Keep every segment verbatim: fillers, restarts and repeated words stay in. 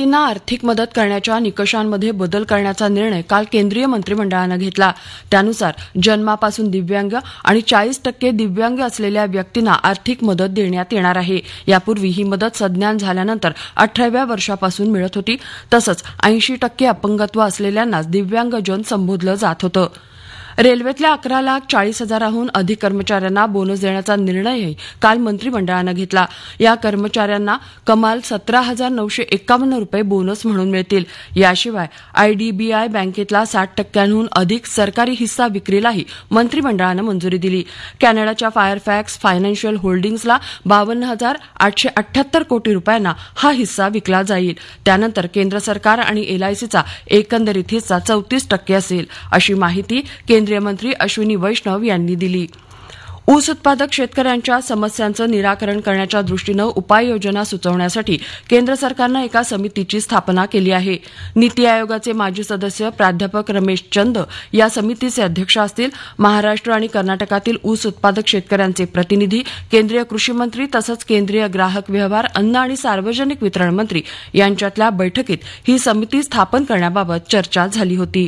जातींना आर्थिक मदत करण्याच्या निकषांमध्ये बदल करण्याचा निर्णय काल केंद्रीय मंत्रिमंडळानं घेतला. त्यानुसार जन्मापासून दिव्यांग आणि चाळीस टक्के दिव्यांग असलेल्या व्यक्तींना आर्थिक मदत देण्यात येणार आहे. यापूर्वी ही मदत सज्ञान झाल्यानंतर अठराव्या वर्षापासून मिळत होती. तसंच ऐंशी टक्के अपंगत्व असलेल्यांनाच दिव्यांगजन संबोधलं जात होतं. रेल्वेतल्या अकरा लाख चाळीस हजाराहून अधिक कर्मचाऱ्यांना बोनस देण्याचा निर्णयही काल मंत्रिमंडळानं घेतला. या कर्मचाऱ्यांना कमाल सतरा हजार नऊशे एक्कावन्न रुपये बोनस म्हणून मिळतील. याशिवाय आयडीबीआय बँकेतला साठ टक्क्यांहून अधिक सरकारी हिस्सा विक्रीलाही मंत्रिमंडळानं मंजुरी दिली. कॅनडाच्या फायरफॅक्स फायनान्शियल होल्डिंग्जला बावन्न हजार आठशे अठ्ठ्याहत्तर कोटी रुपयांना हा हिस्सा विकला जाईल. त्यानंतर केंद्र सरकार आणि एलआयसीचा एकंदरीत हिस्सा चौतीस टक्के असेल, अशी माहिती केंद्रीय मंत्री अश्विनी वैष्णव यांनी दिली. ऊस उत्पादक शेतकऱ्यांच्या समस्यांचं निराकरण करण्याच्या दृष्टीनं उपाययोजना सुचवण्यासाठी केंद्र सरकारनं एका समितीची स्थापना केली आहे. नीती आयोगाचे माजी सदस्य प्राध्यापक रमेश चंद या समितीचे अध्यक्ष असतील. महाराष्ट्र आणि कर्नाटकातील ऊस उत्पादक शेतकऱ्यांचे प्रतिनिधी, केंद्रीय कृषी मंत्री तसंच केंद्रीय ग्राहक व्यवहार, अन्न आणि सार्वजनिक वितरण मंत्री यांच्यातल्या बैठकीत ही समिती स्थापन करण्याबाबत चर्चा झाली होती.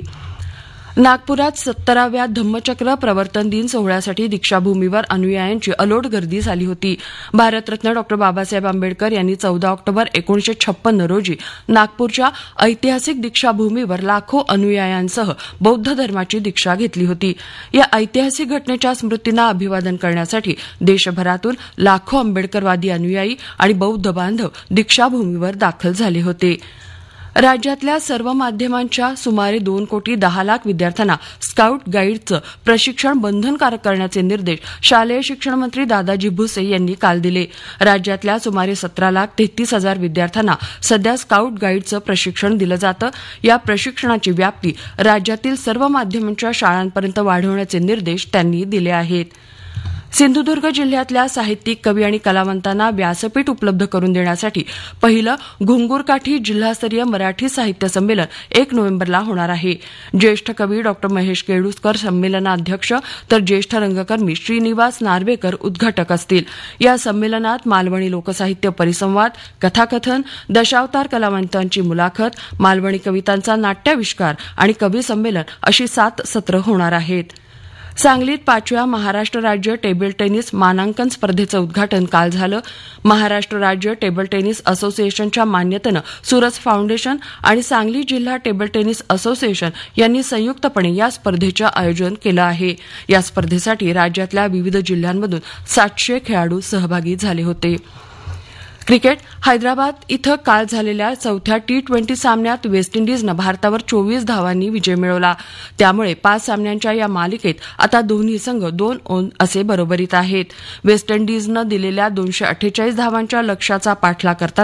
नागपुरात सत्तराव्या धम्मचक्र प्रवर्तन दिन सोहळ्यासाठी दीक्षाभूमीवर अनुयायांची अलोट गर्दी झाली होती. भारतरत्न डॉ बाबासाहेब आंबेडकर यांनी चौदा ऑक्टोबर एकोणीसशे छप्पन्न रोजी नागपूरच्या ऐतिहासिक दीक्षाभूमीवर लाखो अनुयायांसह बौद्ध धर्माची दीक्षा घेतली होती. या ऐतिहासिक घटनेच्या स्मृतींना अभिवादन करण्यासाठी देशभरातून लाखो आंबेडकरवादी अनुयायी आणि बौद्ध बांधव दीक्षाभूमीवर दाखल झाले होते. राज्यातल्या सर्व माध्यमांच्या सुमारे दोन कोटी दहा लाख विद्यार्थ्यांना स्काउट गाईडचं प्रशिक्षण बंधनकारक करण्याचे निर्देश शालेय शिक्षण मंत्री दादाजी भुसे यांनी काल दिले. राज्यातल्या सुमारे सतरा लाख तेहतीस हजार विद्यार्थ्यांना सध्या स्काउट गाईडचं प्रशिक्षण दिलं जातं. या प्रशिक्षणाची व्याप्ती राज्यातील सर्व माध्यमांच्या शाळांपर्यंत वाढवण्याचे निर्देश त्यांनी दिले आहेत. सिंधुदुर्ग जिल्ह्यातल्या साहित्यिक, कवी आणि कलावंतांना व्यासपीठ उपलब्ध करून देण्यासाठी पहिलं घुंगुरकाठी जिल्हास्तरीय मराठी साहित्य संमेलन एक नोव्हेंबरला होणार आहे. ज्येष्ठ कवी डॉ महेश केळुसकर संमेलनाध्यक्ष तर ज्येष्ठ रंगकर्मी श्रीनिवास नार्वेकर उद्घाटक असतील. या संमेलनात मालवणी लोकसाहित्य परिसंवाद, कथाकथन, दशावतार कलावंतांची मुलाखत, मालवणी कवितांचा नाट्याविष्कार आणि कवी संमेलन अशी सात सत्र होणार आहेत. सांगलीत पाचव्या महाराष्ट्र राज्य टेबल टेनिस मानांकन स्पर्धेचं उद्घाटन काल झालं. महाराष्ट्र राज्य टेबल टेनिस असोसिएशनच्या मान्यतेनं सुरज फाउंडेशन आणि सांगली जिल्हा टेबल टेनिस असोसिएशन यांनी संयुक्तपणे या स्पर्धेचं आयोजन केलं आहे. या स्पर्धेसाठी राज्यातल्या विविध जिल्ह्यांमधून सातशे खेळाडू सहभागी झाले होते. क्रिकेट. हैदराबाद इथं काल झालेल्या चौथ्या टी ट्वेंटी सामन्यात वेस्ट इंडिजनं भारतावर चोवीस धावांनी विजय मिळवला. त्यामुळे पाच सामन्यांच्या या मालिकेत आता दोन्ही संघ दोन दोन असे बरोबरीत आहेत. वेस्ट इंडिजनं दिलेल्या दोनशे अठ्ठेचाळीस धावांच्या लक्ष्याचा पाठलाग करताना